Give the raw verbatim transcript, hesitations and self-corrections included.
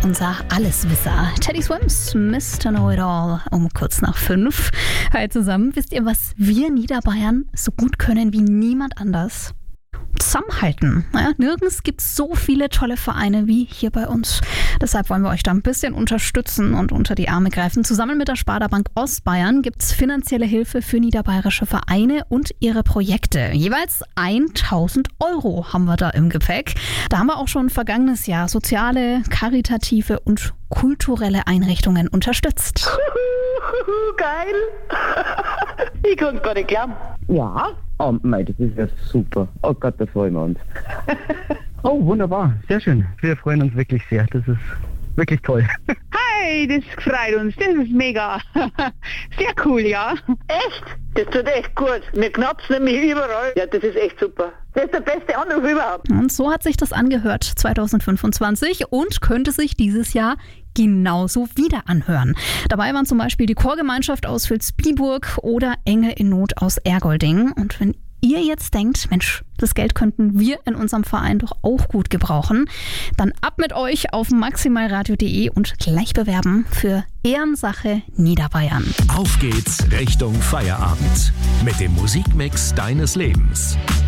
unser Alleswisser. Teddy Swims, Mister Know-It-All, um kurz nach fünf. Hi zusammen, wisst ihr, was wir Niederbayern so gut können wie niemand anders? Zusammenhalten. Ja, nirgends gibt es so viele tolle Vereine wie hier bei uns. Deshalb wollen wir euch da ein bisschen unterstützen und unter die Arme greifen. Zusammen mit der Sparda Bank Ostbayern gibt es finanzielle Hilfe für niederbayerische Vereine und ihre Projekte. Jeweils tausend Euro haben wir da im Gepäck. Da haben wir auch schon vergangenes Jahr soziale, karitative und kulturelle Einrichtungen unterstützt. Geil! Ich kann gar nicht glauben. Ja? Oh mei, das ist ja super. Oh Gott, da freuen wir uns. Oh, wunderbar. Sehr schön. Wir freuen uns wirklich sehr. Das ist wirklich toll. Hey, das freut uns. Das ist mega. Sehr cool, ja. Echt? Das tut echt gut. Mir knappt's nämlich überall. Ja, das ist echt super. Das ist der beste Anruf überhaupt. Und so hat sich das angehört zwanzig fünfundzwanzig und könnte sich dieses Jahr genauso wieder anhören. Dabei waren zum Beispiel die Chorgemeinschaft aus Vilsbiburg oder Engel in Not aus Ergolding. Und wenn ihr jetzt denkt, Mensch, das Geld könnten wir in unserem Verein doch auch gut gebrauchen, dann ab mit euch auf maximalradio punkt de und gleich bewerben für Ehrensache Niederbayern. Auf geht's Richtung Feierabend mit dem Musikmix deines Lebens.